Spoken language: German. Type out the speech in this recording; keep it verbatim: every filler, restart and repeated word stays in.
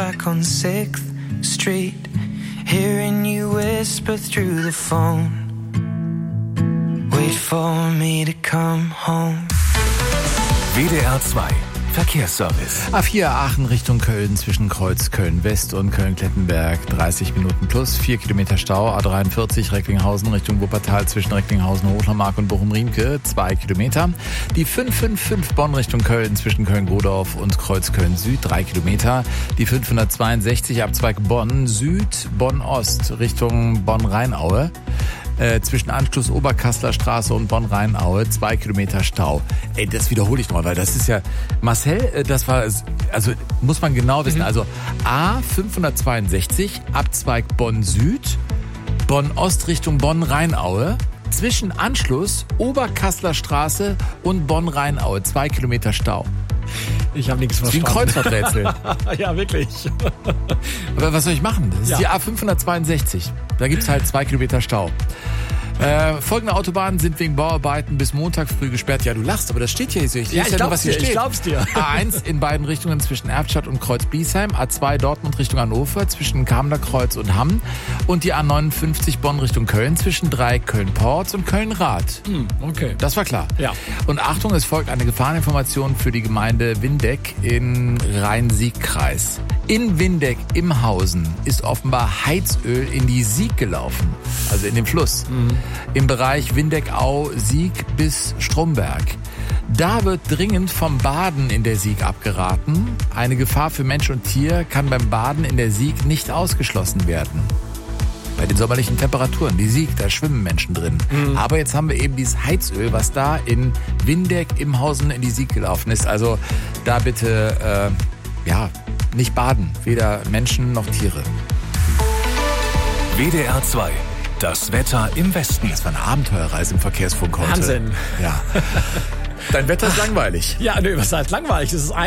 back on sixth Street, hearing you whisper through the phone. Wait for me to come home. W D R zwei Verkehrsservice. A vier Aachen Richtung Köln zwischen Kreuz Köln-West und Köln-Klettenberg dreißig Minuten plus, vier Kilometer Stau. A dreiundvierzig Recklinghausen Richtung Wuppertal zwischen Recklinghausen, Hochlermark und Bochum-Riemke zwei Kilometer. Die fünf fünf fünf Bonn Richtung Köln zwischen Köln-Godorf und Kreuz Köln-Süd drei Kilometer. Die fünfhundertzweiundsechzig Abzweig Bonn Süd, Bonn-Ost Richtung Bonn-Rheinaue. Äh, zwischen Anschluss Oberkassler Straße und Bonn-Rheinaue, zwei Kilometer Stau. Ey, das wiederhole ich nochmal, weil das ist ja, Marcel, äh, das war, also muss man genau wissen, mhm. also A fünfhundertzweiundsechzig, Abzweig Bonn-Süd, Bonn-Ost Richtung Bonn-Rheinaue, zwischen Anschluss Oberkassler Straße und Bonn-Rheinaue, zwei Kilometer Stau. Ich habe nichts verstanden. Wie ein Kreuzworträtsel. Ja, wirklich. Aber was soll ich machen? Das ist ja die A fünfhundertzweiundsechzig. Da gibt's halt zwei Kilometer Stau. Äh, folgende Autobahnen sind wegen Bauarbeiten bis Montag früh gesperrt. Ja, du lachst, aber das steht hier. Ich, ich ja, lese ich ja nur, glaub's was hier dir, steht. ich glaub's dir. A eins in beiden Richtungen zwischen Erftstadt und Kreuz-Biesheim. A zwei Dortmund Richtung Hannover zwischen Kamener Kreuz und Hamm. Und die A neunundfünfzig Bonn Richtung Köln zwischen drei Köln-Porz und Köln-Rath. Hm, okay. Das war klar. Ja. Und Achtung, es folgt eine Gefahreninformation für die Gemeinde Windeck in Rhein-Sieg-Kreis. In Windeck-Imhausen ist offenbar Heizöl in die Sieg gelaufen, also in den Fluss. Mhm. Im Bereich Windeck-Au-Sieg bis Stromberg. Da wird dringend vom Baden in der Sieg abgeraten. Eine Gefahr für Mensch und Tier kann beim Baden in der Sieg nicht ausgeschlossen werden. Bei den sommerlichen Temperaturen, die Sieg, da schwimmen Menschen drin. Mhm. Aber jetzt haben wir eben dieses Heizöl, was da in Windeck-Imhausen in die Sieg gelaufen ist. Also da bitte, äh, ja, nicht baden, weder Menschen noch Tiere. W D R zwei, das Wetter im Westen. Das war eine Abenteuerreise im Verkehrsfunk heute. Wahnsinn. Ja. Dein Wetter ist langweilig. Ja, nee, was heißt langweilig? Das ist ein